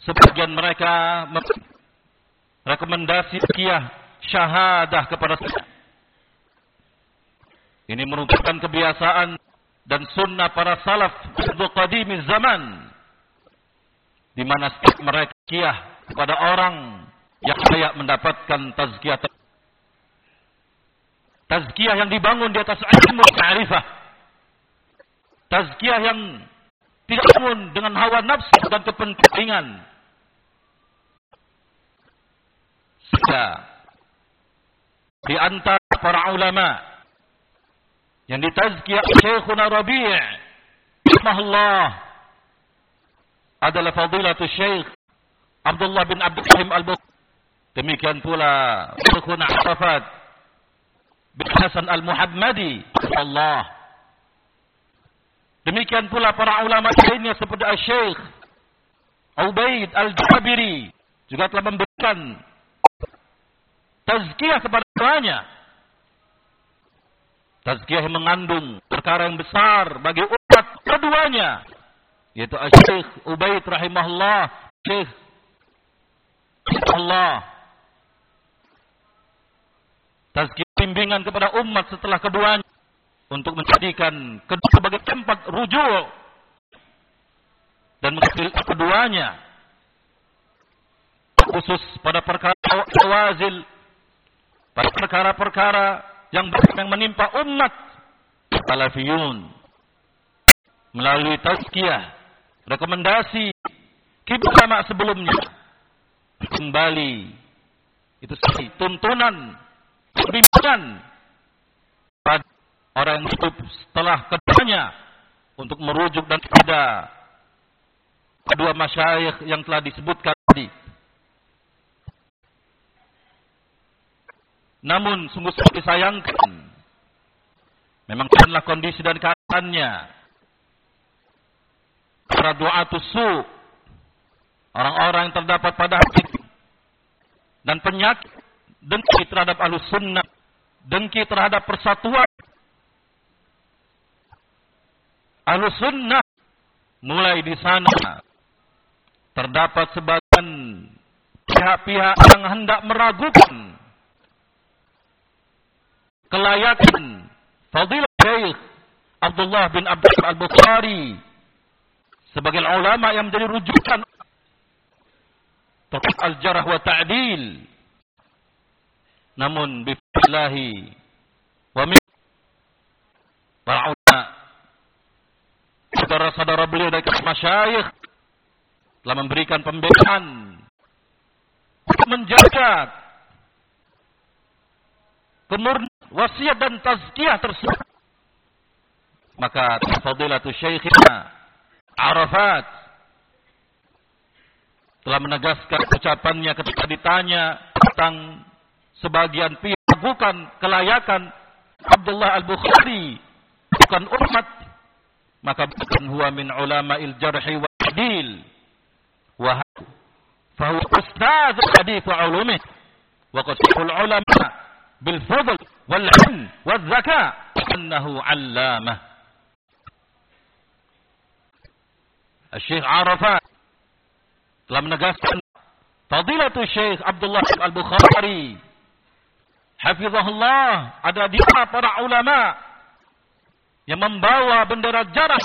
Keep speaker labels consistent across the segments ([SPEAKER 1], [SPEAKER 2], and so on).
[SPEAKER 1] Sebagian mereka rekomendasi tazkiyah syahadah kepada saya. Ini merupakan kebiasaan dan sunnah para salaf di qadimi zaman, di mana setiap mereka tazkiyah kepada orang yang layak mendapatkan tazkiyah. Tazkiyah yang dibangun di atas ilmu ma'rifah. Tazkiyah yang tidak bangun dengan hawa nafsu dan kepentingan. Sehingga di antara para ulama yang ditazkiyah Syekhuna Rabi' rahimahullah adalah fadilatul Syekh Abdullah bin Abdurrahim Al-Bukhari. Demikian pula Syekhuna Arafat bin Hasan Al-Muhammadi Allah. Demikian pula para ulama lainnya seperti Syekh Ubaid Al-Jabiri juga telah memberikan tazkiyah kepada keduanya. Tazkiyah yang mengandung perkara yang besar bagi umat keduanya, yaitu Syekh Ubaid rahimahullah, Syekh Allah. Tazkiyah bimbingan kepada umat setelah keduanya untuk menjadikan kedua sebagai tempat rujuk dan mengambil keduanya khusus pada perkara wazil, pada perkara-perkara yang menimpa umat salafiyun melalui tazkiyah, rekomendasi ulama sebelumnya, kembali itu tuntunan bimbingan pada orang yang hidup setelah keduanya untuk merujuk dan kepada kedua masyayikh yang telah disebutkan tadi. Namun sungguh-sungguh disayangkan, memang bukanlah kondisi dan keadaannya para du'atus su', orang-orang yang terdapat pada hati dan penyakit dengki terhadap Ahlus Sunnah, dengki terhadap persatuan Ahlus Sunnah. Mulai di sana terdapat sebagian pihak-pihak yang hendak meragukan kelayakan fadilah Syekh Abdullah bin Abdurrahim Al-Bukhari sebagai ulama yang menjadi rujukan terkait al-jarh wa ta'dil. Namun billahi wa min para ulama, saudara-saudara beliau dari masyayikh telah memberikan pembelaan untuk menjaga kemurnian wasiat dan tazkiyah tersebut. Maka fadilatul Syekhina Arafat telah menegaskan ucapannya ketika ditanya tentang sebagian pihak bukan kelayakan Abdullah Al-Bukhari, bukan umat, maka bukan huwa min ulama'il jarhi wa ta'dil wa fahuwa ustadz hadits wa ulumih wa qatul ulama bil fadl wal ilm wal zaka annahu 'allamah. Syekh Arafat telah menegaskan fadilatul Syekh Abdullah Al-Bukhari hafizahullah ada di para ulama yang membawa bendera jarah,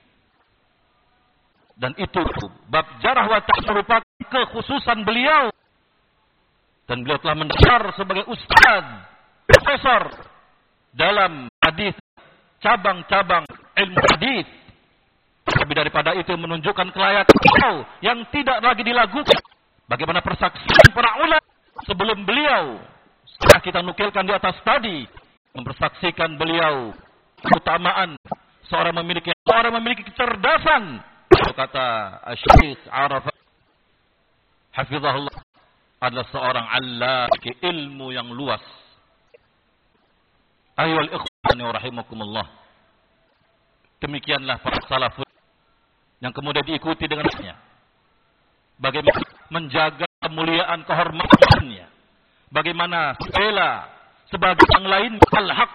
[SPEAKER 1] dan itu bab jarah wa ta'dil merupakan kekhususan beliau, dan beliau telah mendaftar sebagai ustaz, profesor dalam hadis, cabang-cabang ilmu hadis. Lebih daripada itu menunjukkan kelayakan beliau yang tidak lagi dilakukan. Bagaimana persaksian para ulama sebelum beliau, setelah kita nukilkan di atas tadi, mempersaksikan beliau keutamaan seorang memiliki kecerdasan. Kata Syekh Arafat hafizahullah adalah seorang allaki ilmu yang luas. Ayyuhal ikhwani wa rahimakumullah. Demikianlah para salafun yang kemudian diikuti dengannya. Bagaimana menjaga kemuliaan kehormatannya. Bagaimana bela sebagai yang lain al-haq